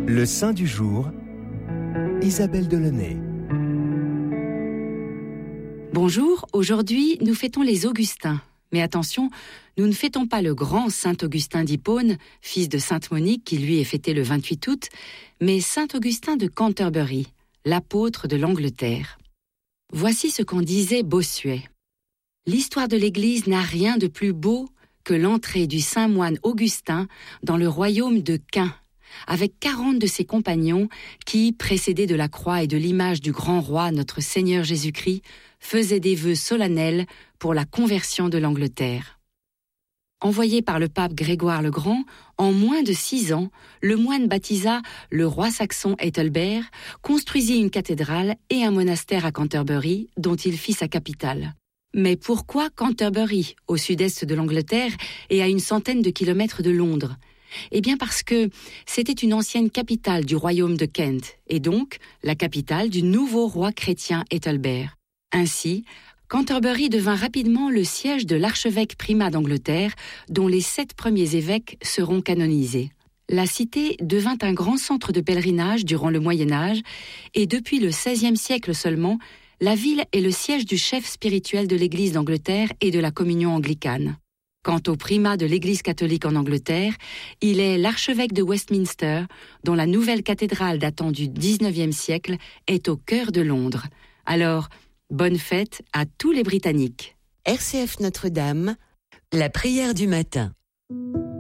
Le saint du jour, Isabelle Delaunay. Bonjour, aujourd'hui nous fêtons les Augustins. Mais attention, nous ne fêtons pas le grand saint Augustin d'Hippone, fils de sainte Monique qui lui est fêté le 28 août, mais saint Augustin de Canterbury, l'apôtre de l'Angleterre. Voici ce qu'en disait Bossuet. L'histoire de l'Église n'a rien de plus beau que l'entrée du saint moine Augustin dans le royaume de Caen, avec 40 de ses compagnons qui, précédés de la croix et de l'image du grand roi notre Seigneur Jésus-Christ, faisaient des vœux solennels pour la conversion de l'Angleterre. Envoyé par le pape Grégoire le Grand, en moins de 6 ans, le moine baptisa le roi saxon Ethelbert, construisit une cathédrale et un monastère à Canterbury, dont il fit sa capitale. Mais pourquoi Canterbury, au sud-est de l'Angleterre et à une centaine de kilomètres de Londres ? Eh bien parce que c'était une ancienne capitale du royaume de Kent, et donc la capitale du nouveau roi chrétien Ethelbert. Ainsi, Canterbury devint rapidement le siège de l'archevêque primat d'Angleterre, dont les 7 premiers évêques seront canonisés. La cité devint un grand centre de pèlerinage durant le Moyen-Âge, et depuis le XVIe siècle seulement, la ville est le siège du chef spirituel de l'Église d'Angleterre et de la communion anglicane. Quant au primat de l'Église catholique en Angleterre, il est l'archevêque de Westminster, dont la nouvelle cathédrale datant du XIXe siècle est au cœur de Londres. Alors, bonne fête à tous les Britanniques. RCF Notre-Dame, la prière du matin.